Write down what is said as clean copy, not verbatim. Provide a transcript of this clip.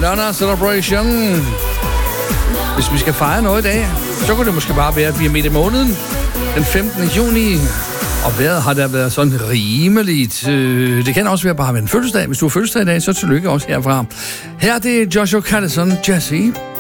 Madonna Celebration. Hvis vi skal fejre noget i dag, så kunne det måske bare være, at vi er midt i måneden, den 15. juni. Og vejret har der været sådan rimeligt. Det kan også være bare med en fødselsdag. Hvis du har fødselsdag i dag, så tillykke også herfra. Her er det Joshua Caddison, Jesse.